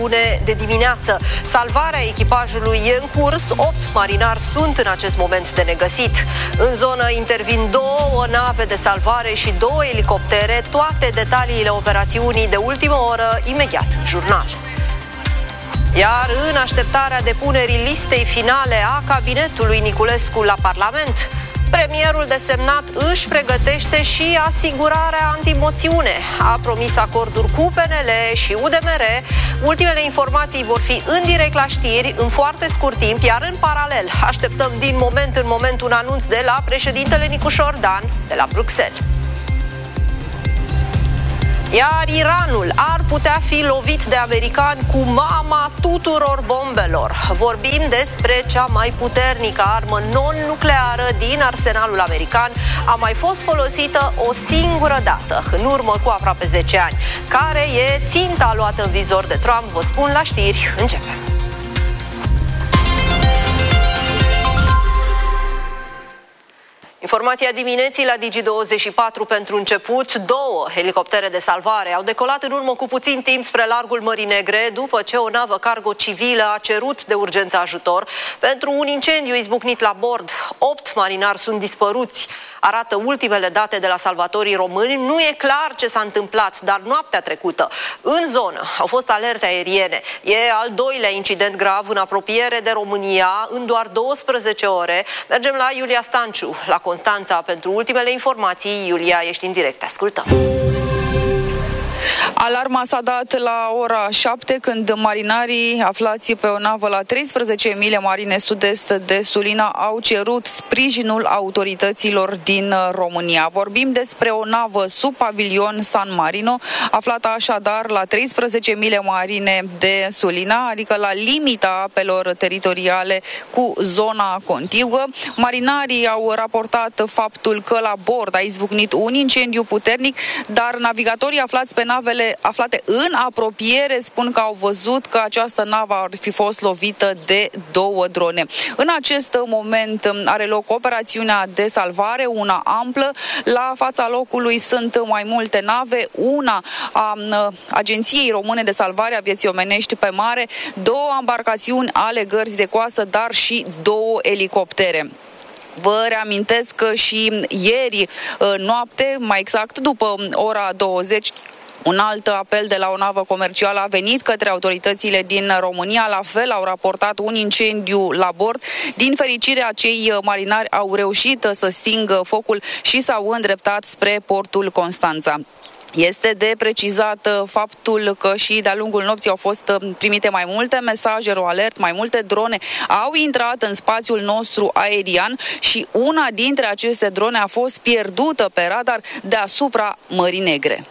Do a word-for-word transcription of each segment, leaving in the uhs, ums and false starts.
de dimineață. Salvarea echipajului e în curs, opt marinari sunt în acest moment de negăsit. În zonă intervin două nave de salvare și două elicoptere, toate detaliile operațiunii de ultimă oră, imediat în jurnal. Iar în așteptarea depunerii listei finale a cabinetului Niculescu la Parlament, premierul desemnat își pregătește și asigurarea antimoțiune. A promis acorduri cu P N L și U D M R. Ultimele informații vor fi în direct la știri în foarte scurt timp, iar în paralel așteptăm din moment în moment un anunț de la președintele Nicușor Dan de la Bruxelles. Iar Iranul ar putea fi lovit de americani cu mama tuturor bombelor. Vorbim despre cea mai puternică armă non-nucleară din arsenalul american. A mai fost folosită o singură dată, în urmă cu aproape zece ani. Care e ținta luată în vizor de Trump? Vă spun la știri. Începem. Informația dimineții la Digi douăzeci și patru pentru început. Două helicoptere de salvare au decolat în urmă cu puțin timp spre largul Mării Negre după ce o navă cargo civilă a cerut de urgență ajutor pentru un incendiu izbucnit la bord. Opt marinari sunt dispăruți, arată ultimele date de la salvatorii români. Nu e clar ce s-a întâmplat, dar noaptea trecută în zonă au fost alerte aeriene. E al doilea incident grav în apropiere de România în doar douăsprezece ore. Mergem la Iulia Stanciu, la Constanța, pentru ultimele informații. Iulia, ești în direct, ascultăm. Alarma s-a dat la ora șapte când marinarii aflați pe o navă la treisprezece mile marine sud-est de Sulina au cerut sprijinul autorităților din România. Vorbim despre o navă sub pavilion San Marino, aflată așadar la treisprezece mile marine de Sulina, adică la limita apelor teritoriale cu zona contiguă. Marinarii au raportat faptul că la bord a izbucnit un incendiu puternic, dar navigatorii aflați pe navele aflate în apropiere spun că au văzut că această navă ar fi fost lovită de două drone. În acest moment are loc operațiunea de salvare, una amplă. La fața locului sunt mai multe nave, una a Agenției Române de Salvare a Vieții Omenești pe mare, două embarcațiuni ale gărzii de coastă, dar și două elicoptere. Vă reamintesc că și ieri noapte, mai exact după ora douăzeci, un alt apel de la o navă comercială a venit către autoritățile din România. La fel au raportat un incendiu la bord. Din fericire, acei marinari au reușit să stingă focul și s-au îndreptat spre portul Constanța. Este de precizat faptul că și de-a lungul nopții au fost primite mai multe mesaje, o alert, mai multe drone au intrat în spațiul nostru aerian și una dintre aceste drone a fost pierdută pe radar deasupra Mării Negre.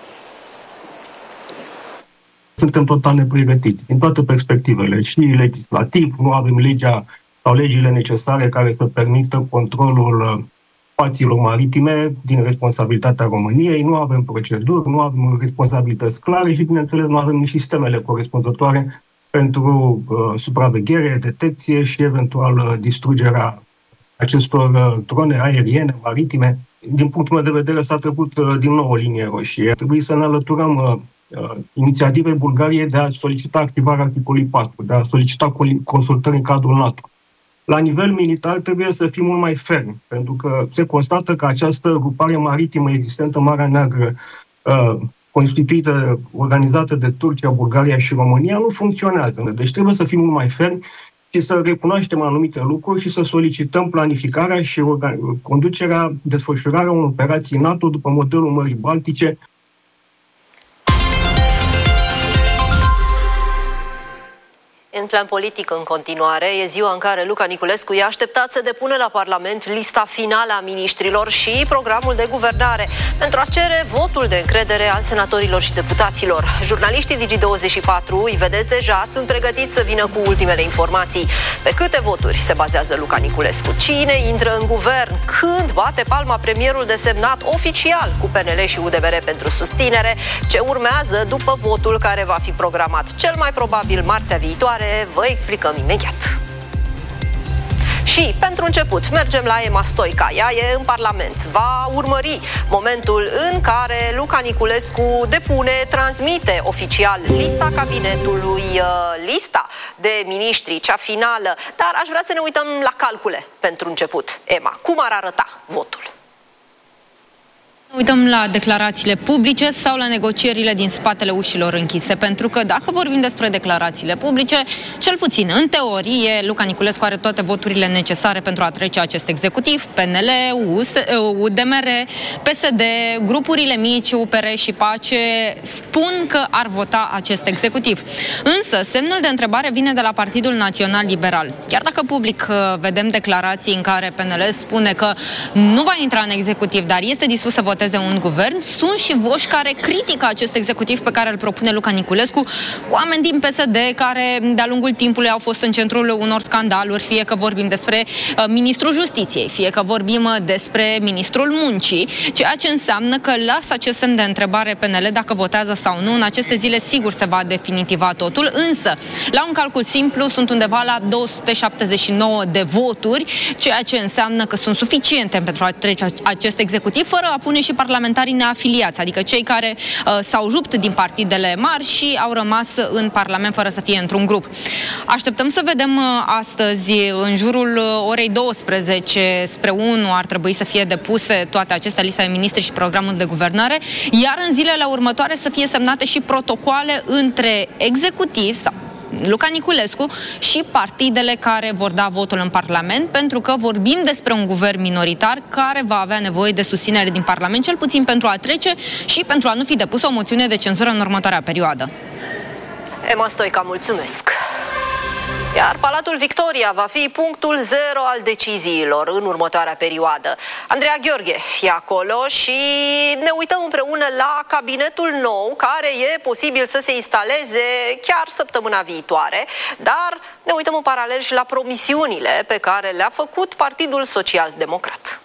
Suntem total nepregătiți din toate perspectivele, și legislativ, nu avem legea sau legile necesare care să permită controlul spațiilor maritime din responsabilitatea României, nu avem proceduri, nu avem responsabilități clare și, bineînțeles, nu avem nici sistemele corespunzătoare pentru uh, supraveghere, detecție și eventual uh, distrugerea acestor uh, drone aeriene, maritime. Din punctul meu de vedere s-a trecut uh, din nou o linie roșie. Trebuie să ne alăturăm uh, Uh, inițiative Bulgariei de a solicita activarea articolului patru, de a solicita consultări în cadrul NATO. La nivel militar trebuie să fim mult mai fermi, pentru că se constată că această grupare maritimă existentă în Marea Neagră, uh, constituită, organizată de Turcia, Bulgaria și România, nu funcționează. Deci trebuie să fim mult mai fermi și să recunoaștem anumite lucruri și să solicităm planificarea și conducerea, desfășurarea unor operații NATO după modelul Mării Baltice. În plan politic, în continuare, e ziua în care Luca Niculescu e așteptat să depună la Parlament lista finală a miniștrilor și programul de guvernare pentru a cere votul de încredere al senatorilor și deputaților. Jurnaliștii Digi douăzeci și patru, îi vedeți deja, sunt pregătiți să vină cu ultimele informații. Pe câte voturi se bazează Luca Niculescu? Cine intră în guvern? Când bate palma premierul desemnat oficial cu P N L și U D M R pentru susținere? Ce urmează după votul care va fi programat cel mai probabil marțea viitoare? Vă explicăm imediat. Și, pentru început, mergem la Emma Stoica. Ea e în Parlament. Va urmări momentul în care Luca Niculescu depune, transmite oficial lista cabinetului, lista de miniștri, cea finală. Dar aș vrea să ne uităm la calcule pentru început. Emma, cum ar arăta votul? Uităm la declarațiile publice sau la negocierile din spatele ușilor închise, pentru că dacă vorbim despre declarațiile publice, cel puțin în teorie, Luca Niculescu are toate voturile necesare pentru a trece acest executiv. P N L, U D M R, P S D, grupurile mici, U P R și Pace spun că ar vota acest executiv. Însă, semnul de întrebare vine de la Partidul Național Liberal. Chiar dacă public vedem declarații în care P N L spune că nu va intra în executiv, dar este dispus să voteze un guvern, sunt și voci care critică acest executiv pe care îl propune Luca Niculescu, cu oameni din P S D care de-a lungul timpului au fost în centrul unor scandaluri, fie că vorbim despre uh, ministrul Justiției, fie că vorbim despre ministrul Muncii, ceea ce înseamnă că lasă acest semn de întrebare P N L dacă votează sau nu. În aceste zile sigur se va definitiva totul, însă la un calcul simplu sunt undeva la două sute șaptezeci și nouă de voturi, ceea ce înseamnă că sunt suficiente pentru a trece acest executiv, fără a pune și parlamentarii neafiliați, adică cei care uh, s-au rupt din partidele mari și au rămas în Parlament fără să fie într-un grup. Așteptăm să vedem uh, astăzi, în jurul uh, orei douăsprezece spre unu, ar trebui să fie depuse toate acestea, lista de miniștri și programul de guvernare, iar în zilele următoare să fie semnate și protocoale între executiv sau Luca Niculescu și partidele care vor da votul în Parlament, pentru că vorbim despre un guvern minoritar care va avea nevoie de susținere din Parlament, cel puțin pentru a trece și pentru a nu fi depusă o moțiune de cenzură în următoarea perioadă. Emma Stoica, mulțumesc! Iar Palatul Victoria va fi punctul zero al deciziilor în următoarea perioadă. Andreea Gheorghe e acolo și ne uităm împreună la cabinetul nou, care e posibil să se instaleze chiar săptămâna viitoare, dar ne uităm în paralel și la promisiunile pe care le-a făcut Partidul Social Democrat.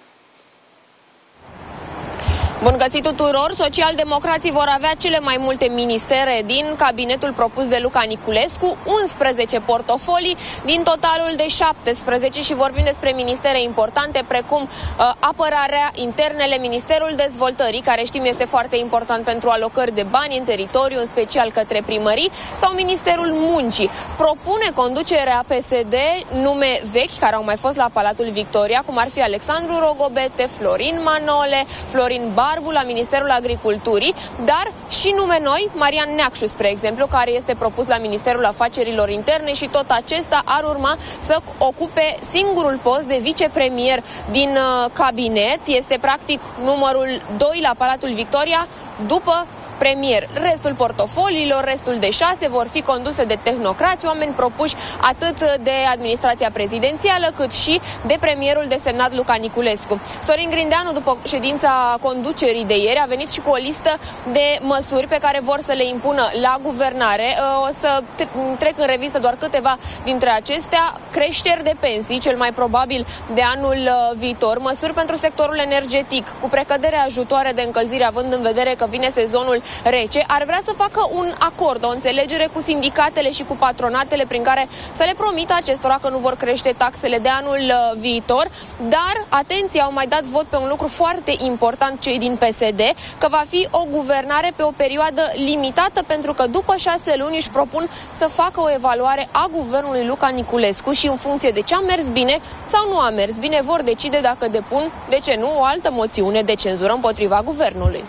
Bun găsit tuturor! Socialdemocrații vor avea cele mai multe ministere din cabinetul propus de Luca Niculescu, unsprezece portofolii din totalul de șaptesprezece și vorbim despre ministere importante precum uh, apărarea, internele, Ministerul Dezvoltării, care știm este foarte important pentru alocări de bani în teritoriu, în special către primării, sau Ministerul Muncii. Propune conducerea P S D nume vechi care au mai fost la Palatul Victoria, cum ar fi Alexandru Rogobete, Florin Manole, Florin Barbu la Ministerul Agriculturii, dar și nume noi, Marian Neacșu, spre exemplu, care este propus la Ministerul Afacerilor Interne și tot acesta ar urma să ocupe singurul post de vicepremier din uh, cabinet. Este practic numărul doi la Palatul Victoria după premier. Restul portofoliilor, restul de șase, vor fi conduse de tehnocrați, oameni propuși atât de administrația prezidențială, cât și de premierul desemnat Luca Niculescu. Sorin Grindeanu, după ședința conducerii de ieri, a venit și cu o listă de măsuri pe care vor să le impună la guvernare. O să trec în revistă doar câteva dintre acestea. Creșteri de pensii, cel mai probabil de anul viitor, măsuri pentru sectorul energetic, cu precădere ajutoare de încălzire, având în vedere că vine sezonul rece, ar vrea să facă un acord, o înțelegere cu sindicatele și cu patronatele prin care să le promită acestora că nu vor crește taxele de anul uh, viitor, dar, atenție, au mai dat vot pe un lucru foarte important cei din P S D, că va fi o guvernare pe o perioadă limitată, pentru că după șase luni își propun să facă o evaluare a guvernului Luca Niculescu și în funcție de ce a mers bine sau nu a mers bine, vor decide dacă depun, de ce nu, o altă moțiune de cenzură împotriva guvernului.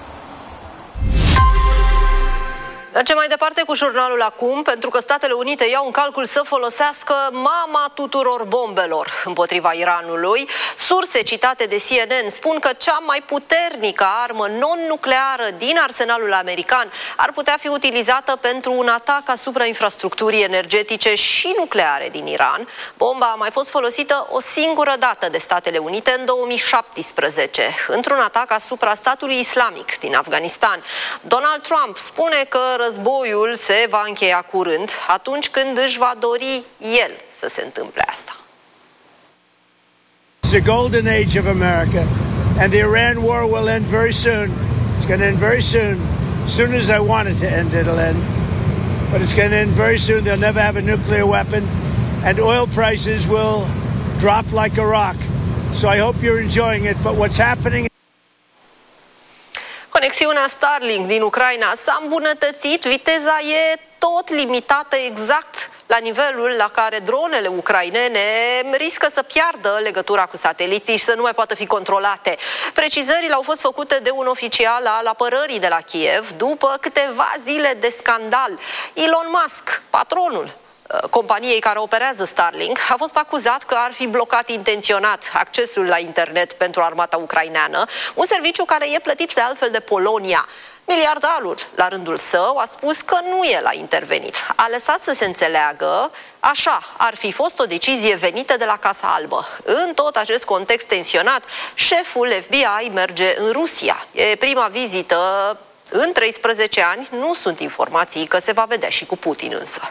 Mergem mai departe cu jurnalul acum, pentru că Statele Unite iau în calcul să folosească mama tuturor bombelor împotriva Iranului. Surse citate de C N N spun că cea mai puternică armă non-nucleară din arsenalul american ar putea fi utilizată pentru un atac asupra infrastructurii energetice și nucleare din Iran. Bomba a mai fost folosită o singură dată de Statele Unite în două mii șaptesprezece, într-un atac asupra statului islamic din Afganistan. Donald Trump spune că războiul se va încheia curând, atunci când își va dori el să se întâmple asta. It's the golden age of America, and the Iran war will end very soon. It's going to end very soon. As soon as I want it to end, it'll end. But it's going to end very soon. They'll never have a nuclear weapon, and oil prices will dropped like a rock. So I hope you're enjoying it. But what's happening... Conexiunea Starlink din Ucraina s-a îmbunătățit, viteza e tot limitată exact la nivelul la care dronele ucrainene riscă să piardă legătura cu sateliții și să nu mai poată fi controlate. Precizările au fost făcute de un oficial al apărării de la Kiev după câteva zile de scandal. Elon Musk, patronul companiei care operează Starlink, a fost acuzat că ar fi blocat intenționat accesul la internet pentru armata ucraineană, un serviciu care e plătit de altfel de Polonia. Miliardarul, la rândul său, a spus că nu el a intervenit. A lăsat să se înțeleagă, așa, ar fi fost o decizie venită de la Casa Albă. În tot acest context tensionat, șeful F B I merge în Rusia. E prima vizită în treisprezece ani, nu sunt informații că se va vedea și cu Putin însă.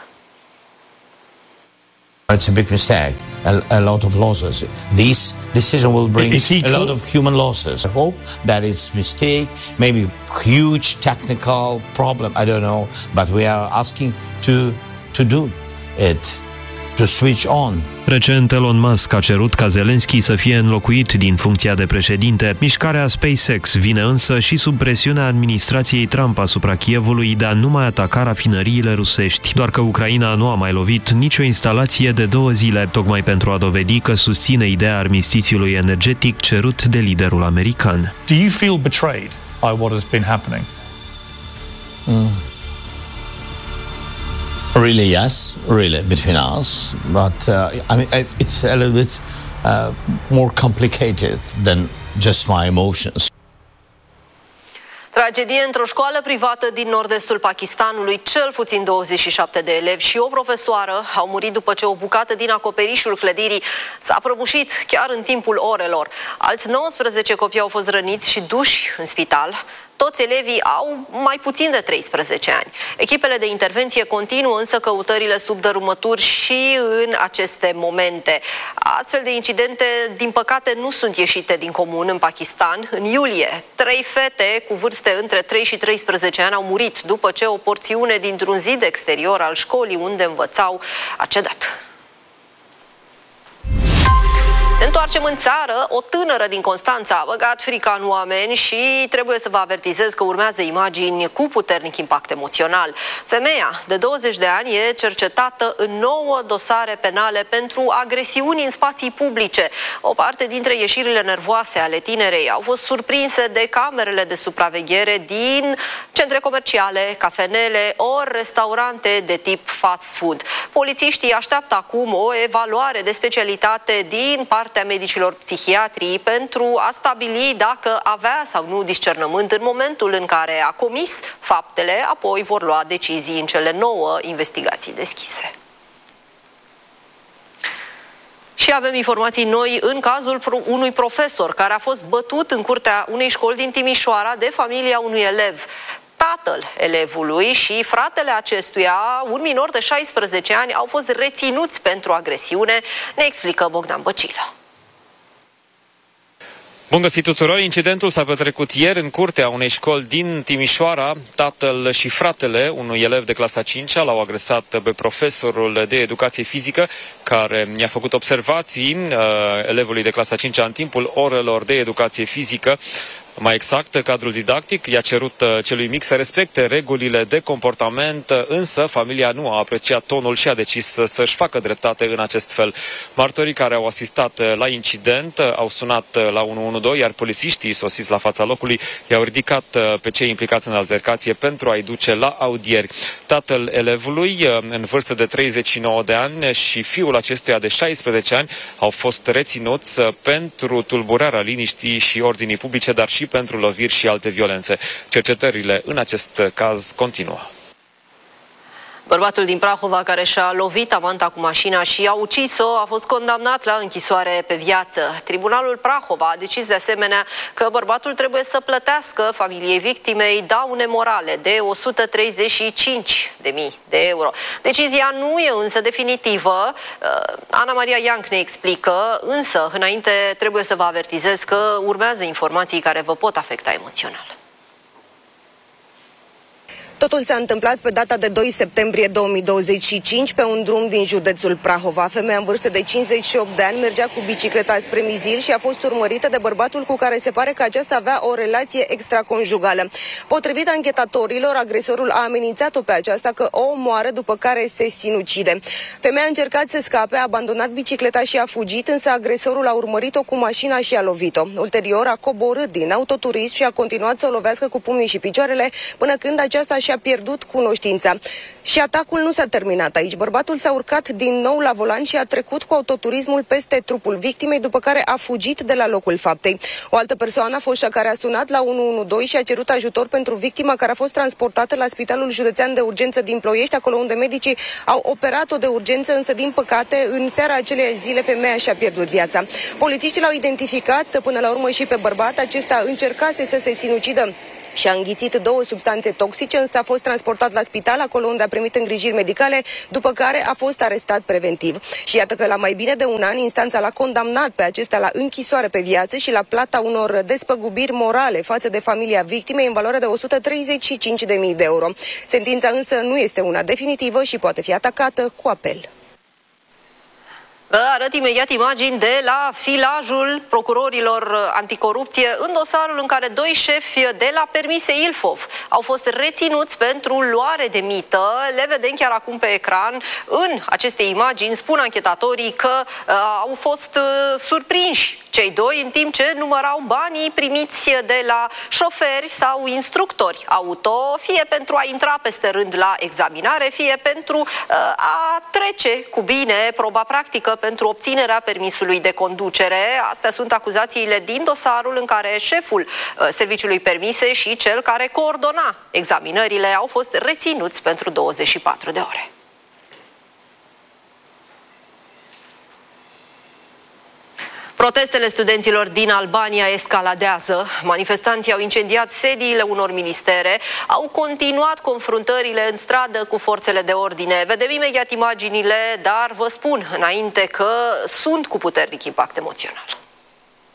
It's a big mistake, a, a lot of losses. This decision will bring a lot of human losses. I hope that it's a mistake, maybe huge technical problem, I don't know, but we are asking to, to do it, to switch on. Recent, Elon Musk a cerut ca Zelensky să fie înlocuit din funcția de președinte. Mișcarea SpaceX vine însă și sub presiunea administrației Trump asupra Kievului de a nu mai ataca rafinăriile rusești, doar că Ucraina nu a mai lovit nicio instalație de două zile, tocmai pentru a dovedi că susține ideea armistițiului energetic cerut de liderul american. Do you feel betrayed by what has been happening? Mm. Really, yes, really, between us. But uh, I mean, it's a little bit uh, more complicated than just my emotions. Tragedie într-o școală privată din nord-estul Pakistanului. Cel puțin douăzeci și șapte de elevi și o profesoară au murit după ce o bucată din acoperișul clădirii s-a prăbușit chiar în timpul orelor. Alți nouăsprezece copii au fost răniți și duși în spital. Toți elevii au mai puțin de treisprezece ani. Echipele de intervenție continuă însă căutările sub dărâmături și în aceste momente. Astfel de incidente, din păcate, nu sunt ieșite din comun în Pakistan. În iulie, trei fete cu vârste între trei și treisprezece ani au murit după ce o porțiune dintr-un zid exterior al școlii unde învățau a cedat. Ne întoarcem în țară. O tânără din Constanța a băgat frica în oameni și trebuie să vă avertizez că urmează imagini cu puternic impact emoțional. Femeia de douăzeci de ani e cercetată în nouă dosare penale pentru agresiuni în spații publice. O parte dintre ieșirile nervoase ale tinerei au fost surprinse de camerele de supraveghere din centre comerciale, cafenele ori restaurante de tip fast food. Polițiștii așteaptă acum o evaluare de specialitate din partea medicilor psihiatrii pentru a stabili dacă avea sau nu discernământ în momentul în care a comis faptele, apoi vor lua decizii în cele nouă investigații deschise. Și avem informații noi în cazul unui profesor care a fost bătut în curtea unei școli din Timișoara de familia unui elev. Tatăl elevului și fratele acestuia, un minor de șaisprezece ani, au fost reținuți pentru agresiune, ne explică Bogdan Băcilă. Bun găsit tuturor! Incidentul s-a petrecut ieri în curtea unei școli din Timișoara. Tatăl și fratele unui elev de clasa a cincea l-au agresat pe profesorul de educație fizică care i-a făcut observații uh, elevului de clasa a cincea în timpul orelor de educație fizică. Mai exact, cadrul didactic i-a cerut celui mic să respecte regulile de comportament, însă familia nu a apreciat tonul și a decis să-și facă dreptate în acest fel. Martorii care au asistat la incident au sunat la unu unu doi, iar polițiștii sosiți la fața locului i-au ridicat pe cei implicați în altercație pentru a-i duce la audieri. Tatăl elevului, în vârstă de treizeci și nouă de ani, și fiul acestuia de șaisprezece ani au fost reținuți pentru tulburarea liniștii și ordinii publice, dar și și pentru loviri și alte violențe. Cercetările în acest caz continuă. Bărbatul din Prahova care și-a lovit amanta cu mașina și a ucis-o a fost condamnat la închisoare pe viață. Tribunalul Prahova a decis de asemenea că bărbatul trebuie să plătească familiei victimei daune morale de o sută treizeci și cinci de mii de euro. Decizia nu e însă definitivă. Ana Maria Ianc ne explică, însă înainte trebuie să vă avertizez că urmează informații care vă pot afecta emoțional. Totul s-a întâmplat pe data de doi septembrie două mii douăzeci și cinci pe un drum din județul Prahova. Femeia în vârstă de cincizeci și opt de ani mergea cu bicicleta spre Mizil și a fost urmărită de bărbatul cu care se pare că aceasta avea o relație extraconjugală. Potrivit anchetatorilor, agresorul a amenințat-o pe aceasta că o omoară, după care se sinucide. Femeia a încercat să scape, a abandonat bicicleta și a fugit, însă agresorul a urmărit-o cu mașina și a lovit-o. Ulterior a coborât din autoturism și a continuat să o lovească cu pumnii și picioarele până când aceasta și-a pierdut cunoștința. Și atacul nu s-a terminat aici. Bărbatul s-a urcat din nou la volan și a trecut cu autoturismul peste trupul victimei, după care a fugit de la locul faptei. O altă persoană a fost cea care a sunat la unu unu doi și a cerut ajutor pentru victima, care a fost transportată la Spitalul Județean de Urgență din Ploiești, acolo unde medicii au operat-o de urgență, însă din păcate în seara aceleiași zile femeia și-a pierdut viața. Polițiștii l-au identificat până la urmă și pe bărbat. Acesta încercase să se sinucidă și a înghițit două substanțe toxice, însă a fost transportat la spital, acolo unde a primit îngrijiri medicale, după care a fost arestat preventiv. Și iată că la mai bine de un an, instanța l-a condamnat pe acesta la închisoare pe viață și la plata unor despăgubiri morale față de familia victimei în valoare de o sută treizeci și cinci de mii de euro. Sentința însă nu este una definitivă și poate fi atacată cu apel. Vă arăt imediat imagini de la filajul procurorilor anticorupție în dosarul în care doi șefi de la Permise Ilfov au fost reținuți pentru luare de mită. Le vedem chiar acum pe ecran. În aceste imagini spun anchetatorii că uh, au fost uh, surprinși cei doi în timp ce numărau banii primiți de la șoferi sau instructori auto, fie pentru a intra peste rând la examinare, fie pentru uh, a trece cu bine proba practică pentru obținerea permisului de conducere. Astea sunt acuzațiile din dosarul în care șeful uh, serviciului permise și cel care coordona examinările au fost reținuți pentru douăzeci și patru de ore. Protestele studenților din Albania escaladează. Manifestanții au incendiat sediile unor ministere, au continuat confruntările în stradă cu forțele de ordine. Vedem imediat imaginile, dar vă spun înainte că sunt cu puternic impact emoțional.